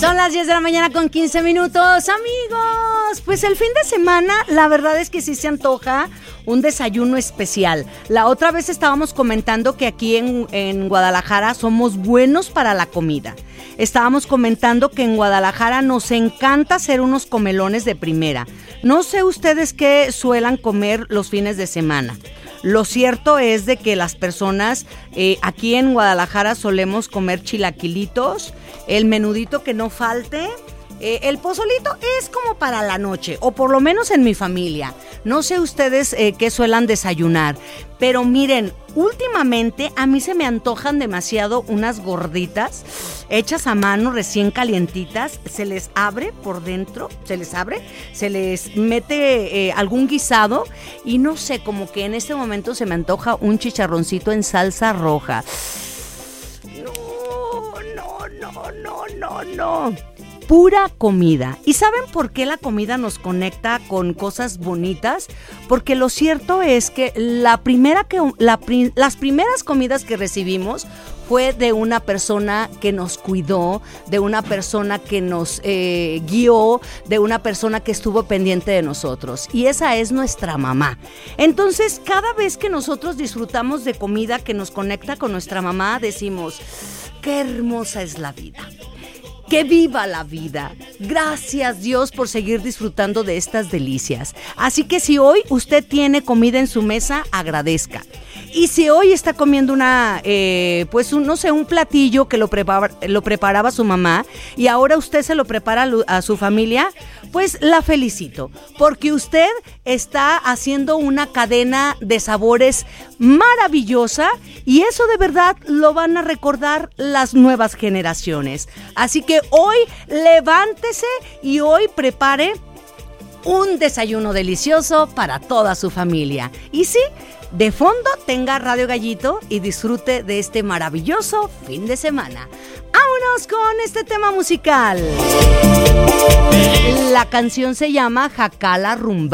Son las 10 de la mañana con 15 minutos, amigos. Pues el fin de semana, la verdad es que sí se antoja un desayuno especial. La otra vez estábamos comentando que aquí en Guadalajara somos buenos para la comida. Estábamos comentando que en Guadalajara nos encanta hacer unos comelones de primera. No sé ustedes qué suelan comer los fines de semana. Lo cierto es de que las personas aquí en Guadalajara solemos comer chilaquilitos, el menudito que no falte. El pozolito es como para la noche, o por lo menos en mi familia. No sé ustedes qué suelan desayunar, pero miren, últimamente a mí se me antojan demasiado unas gorditas hechas a mano, recién calientitas. Se les abre por dentro, se les mete algún guisado y no sé, como que en este momento se me antoja un chicharroncito en salsa roja. No. Pura comida. ¿Y saben por qué la comida nos conecta con cosas bonitas? Porque lo cierto es que las primeras comidas que recibimos fue de una persona que nos cuidó, de una persona que nos guió, de una persona que estuvo pendiente de nosotros. Y esa es nuestra mamá. Entonces, cada vez que nosotros disfrutamos de comida que nos conecta con nuestra mamá, decimos, qué hermosa es la vida. ¡Que viva la vida! Gracias, Dios, por seguir disfrutando de estas delicias. Así que si hoy usted tiene comida en su mesa, agradezca. Y si hoy está comiendo un platillo que lo preparaba su mamá y ahora usted se lo prepara a su familia, pues la felicito, porque usted está haciendo una cadena de sabores maravillosa y eso de verdad lo van a recordar las nuevas generaciones. Así que hoy levántese y hoy prepare un desayuno delicioso para toda su familia. Y sí, de fondo tenga Radio Gallito y disfrute de este maravilloso fin de semana. ¡Vámonos con este tema musical! La canción se llama Jacala Rumba.